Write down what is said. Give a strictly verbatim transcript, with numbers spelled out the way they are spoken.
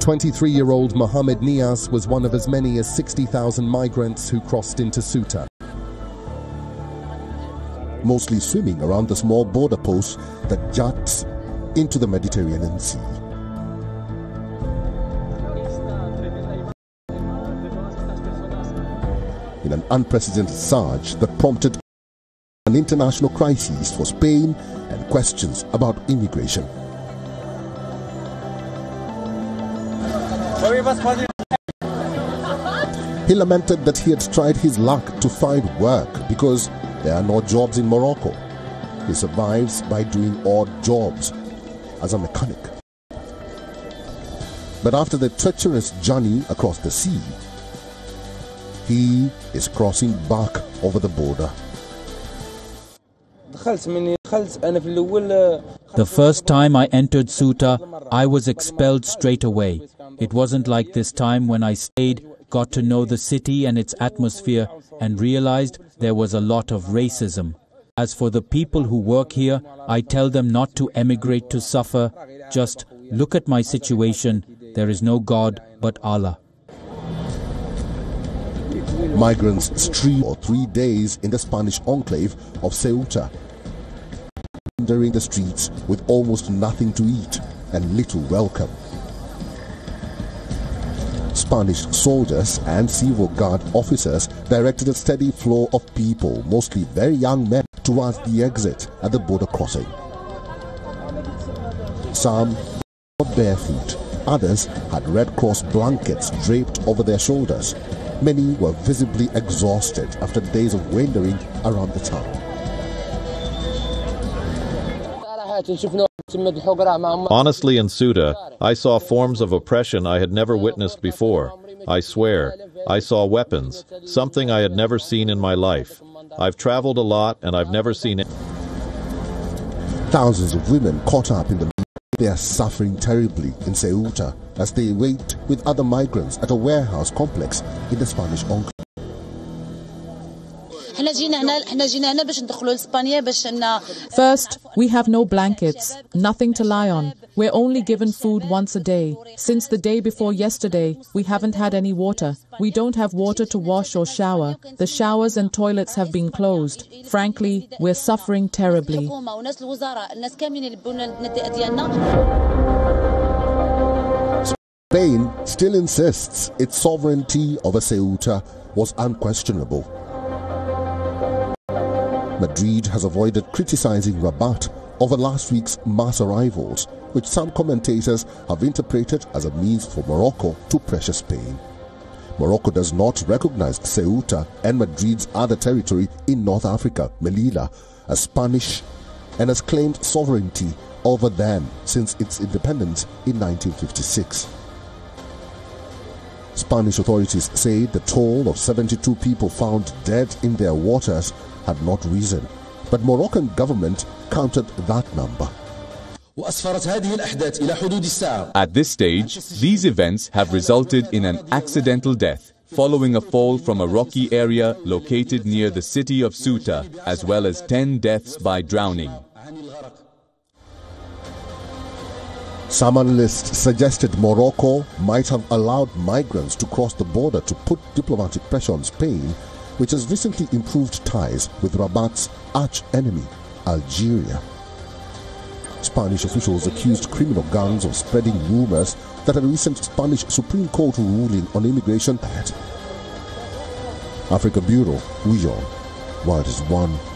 twenty-three-year-old Mohamed Nias was one of as many as sixty thousand migrants who crossed into Ceuta, mostly swimming around the small border post that juts into the Mediterranean Sea. In an unprecedented surge that prompted an international crisis for Spain and questions about immigration. He lamented that he had tried his luck to find work because there are no jobs in Morocco. He survives by doing odd jobs as a mechanic. But after the treacherous journey across the sea, he is crossing back over the border. The first time I entered Ceuta, I was expelled straight away. It wasn't like this time when I stayed, got to know the city and its atmosphere, and realized there was a lot of racism. As for the people who work here, I tell them not to emigrate to suffer. Just look at my situation. There is no God but Allah. Migrants stream for three days in the Spanish enclave of Ceuta, wandering the streets with almost nothing to eat and little welcome. Spanish soldiers and civil guard officers directed a steady flow of people, mostly very young men, towards the exit at the border crossing. Some were barefoot, others had Red Cross blankets draped over their shoulders. Many were visibly exhausted after days of wandering around the town. Honestly, in Ceuta, I saw forms of oppression I had never witnessed before. I swear, I saw weapons, something I had never seen in my life. I've traveled a lot and I've never seen it. Thousands of women caught up in the they are suffering terribly in Ceuta as they wait with other migrants at a warehouse complex in the Spanish enclave. First, we have no blankets, nothing to lie on. We're only given food once a day. Since the day before yesterday, we haven't had any water. We don't have water to wash or shower. The showers and toilets have been closed. Frankly, we're suffering terribly. Spain still insists its sovereignty over Ceuta was unquestionable. Madrid has avoided criticizing Rabat over last week's mass arrivals, which some commentators have interpreted as a means for Morocco to pressure Spain. Morocco does not recognize Ceuta and Madrid's other territory in North Africa, Melilla, as Spanish and has claimed sovereignty over them since its independence in nineteen fifty-six. Spanish authorities say the toll of seventy-two people found dead in their waters had not risen, but Moroccan government counted that number. At this stage, these events have resulted in an accidental death following a fall from a rocky area located near the city of Ceuta, as well as ten deaths by drowning. Some analysts suggested Morocco might have allowed migrants to cross the border to put diplomatic pressure on Spain, which has recently improved ties with Rabat's arch-enemy, Algeria. Spanish officials accused criminal gangs of spreading rumors that a recent Spanish Supreme Court ruling on immigration had. Africa Bureau, Wuyon, World is One.